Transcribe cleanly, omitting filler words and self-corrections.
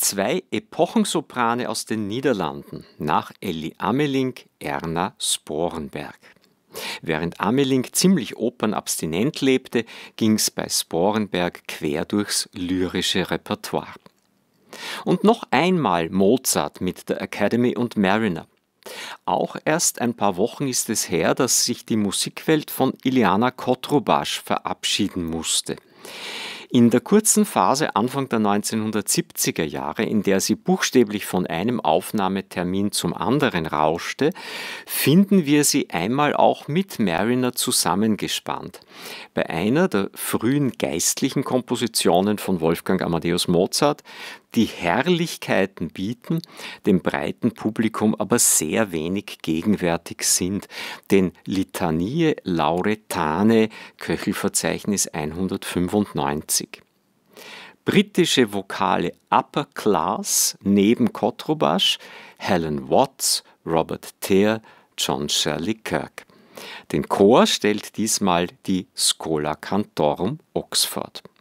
2 Epochensoprane aus den Niederlanden, nach Elly Amelink, Erna Sporenberg. Während Amelink ziemlich opernabstinent lebte, ging's bei Sporenberg quer durchs lyrische Repertoire. Und noch einmal Mozart mit der Academy und Mariner. Auch erst ein paar Wochen ist es her, dass sich die Musikwelt von Iliana Kotrubasch verabschieden musste. In der kurzen Phase Anfang der 1970er Jahre, in der sie buchstäblich von einem Aufnahmetermin zum anderen rauschte, finden wir sie einmal auch mit Mariner zusammengespannt. Bei einer der frühen geistlichen Kompositionen von Wolfgang Amadeus Mozart, die Herrlichkeiten bieten, dem breiten Publikum aber sehr wenig gegenwärtig sind, den Litanie Lauretane, Köchelverzeichnis 195. Britische Vokale Upper Class neben Kotrubasch, Helen Watts, Robert Thayer, John Shirley Kirk. Den Chor stellt diesmal die Schola Cantorum Oxford.